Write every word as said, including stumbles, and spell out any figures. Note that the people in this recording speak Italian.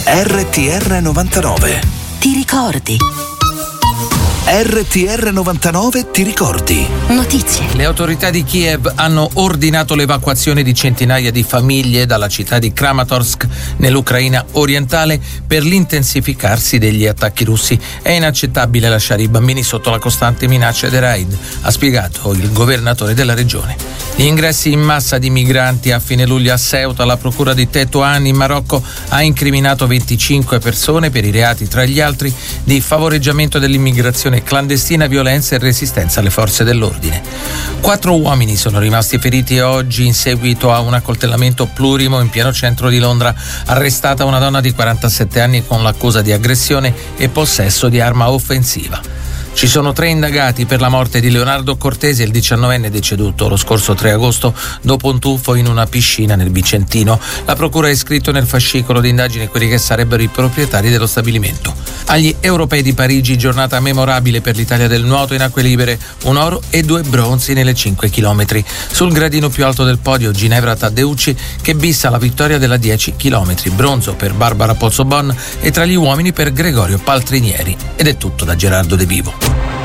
R T R novantanove. Ti ricordi? R T R novantanove ti ricordi. Notizie. Le autorità di Kiev hanno ordinato l'evacuazione di centinaia di famiglie dalla città di Kramatorsk nell'Ucraina orientale per l'intensificarsi degli attacchi russi. È inaccettabile lasciare i bambini sotto la costante minaccia dei raid, ha spiegato il governatore della regione. Gli ingressi in massa di migranti a fine luglio a Ceuta, la procura di Tetuan in Marocco ha incriminato venticinque persone per i reati, tra gli altri, di favoreggiamento dell'immigrazione clandestina, violenza e resistenza alle forze dell'ordine. Quattro uomini sono rimasti feriti oggi in seguito a un accoltellamento plurimo in pieno centro di Londra. Arrestata una donna di quarantasette anni con l'accusa di aggressione e possesso di arma offensiva. Ci sono tre indagati per la morte di Leonardo Cortesi, il diciannovenne deceduto lo scorso tre agosto dopo un tuffo in una piscina nel Vicentino. La procura ha iscritto nel fascicolo di indagine quelli che sarebbero i proprietari dello stabilimento. Agli Europei di Parigi, giornata memorabile per l'Italia del nuoto in acque libere, un oro e due bronzi nelle cinque chilometri. Sul gradino più alto del podio Ginevra Taddeucci che bissa la vittoria della dieci chilometri, bronzo per Barbara Pozzobon e tra gli uomini per Gregorio Paltrinieri. Ed è tutto da Gerardo De Vivo.